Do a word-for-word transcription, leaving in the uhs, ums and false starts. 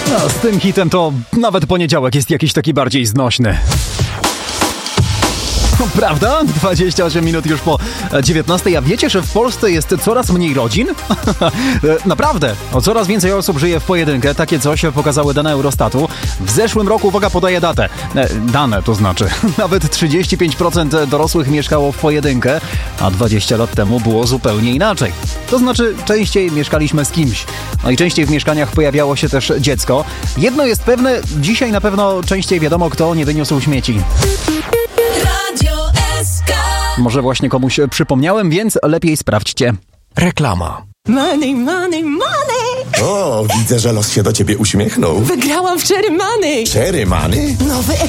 No, z tym hitem to nawet poniedziałek jest jakiś taki bardziej znośny. Prawda? dwadzieścia osiem minut już po dziewiętnastej. A wiecie, że w Polsce jest coraz mniej rodzin? Naprawdę. O coraz więcej osób żyje w pojedynkę. Takie coś pokazały dane Eurostatu. W zeszłym roku, uwaga, podaję datę. Dane to znaczy. Nawet trzydzieści pięć procent dorosłych mieszkało w pojedynkę, a dwadzieścia lat temu było zupełnie inaczej. To znaczy, częściej mieszkaliśmy z kimś. No i częściej w mieszkaniach pojawiało się też dziecko. Jedno jest pewne, dzisiaj na pewno częściej wiadomo, kto nie wyniósł śmieci. Może właśnie komuś przypomniałem, więc lepiej sprawdźcie. Reklama. Money, money, money! O, widzę, że los się do ciebie uśmiechnął. Wygrałam w Cherry Money! Cherry Money? Nowy